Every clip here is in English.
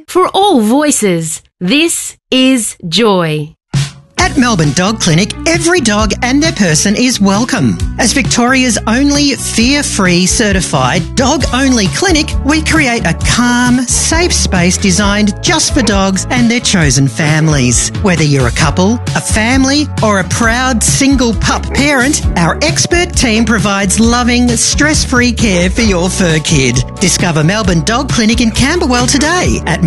For all voices, this is Joy. At Melbourne Dog Clinic, every dog and their person is welcome. As Victoria's only fear-free certified dog-only clinic, we create a calm, safe space designed just for dogs and their chosen families. Whether you're a couple, a family, or a proud single pup parent, our expert team provides loving, stress-free care for your fur kid. Discover Melbourne Dog Clinic in Camberwell today at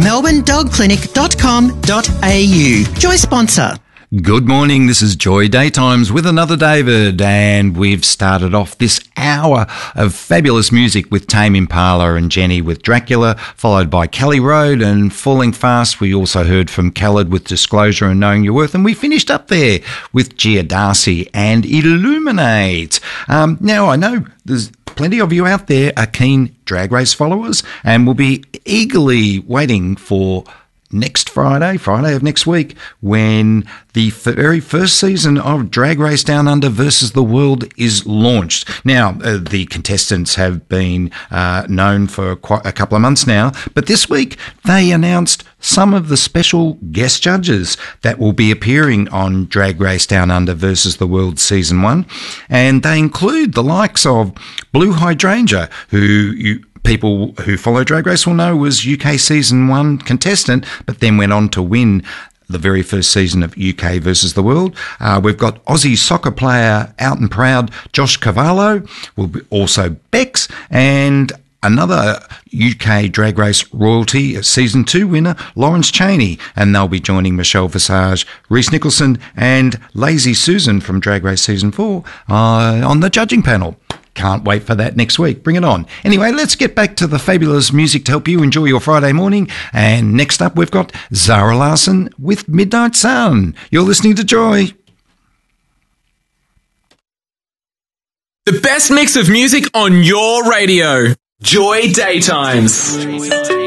melbournedogclinic.com.au. Joy sponsor. Good morning, this is Joy Daytimes with another David, and we've started off this hour of fabulous music with Tame Impala and Jenny with Dracula, followed by Kelly Road and Falling Fast. We also heard from Khaled with Disclosure and Knowing Your Worth, and we finished up there with Gia Darcy and Illuminate. Now, I know there's plenty of you out there are keen Drag Race followers and will be eagerly waiting for next Friday of next week, when the very first season of Drag Race Down Under versus the World is launched. Now, the contestants have been known for quite a couple of months now, but this week they announced some of the special guest judges that will be appearing on Drag Race Down Under versus the World Season 1, and they include the likes of Blue Hydrangea, who people who follow Drag Race will know was UK Season 1 contestant, but then went on to win the very first season of UK versus the World. We've got Aussie soccer player Out and Proud Josh Cavallo, will be also Bex, and another UK Drag Race royalty, Season 2 winner, Lawrence Chaney, and they'll be joining Michelle Visage, Reese Nicholson and Lazy Susan from Drag Race Season 4 on the judging panel. Can't wait for that next week. Bring it on. Anyway, let's get back to the fabulous music to help you enjoy your Friday morning. And next up, we've got Zara Larsson with Midnight Sun. You're listening to Joy. The best mix of music on your radio. Joy Daytimes.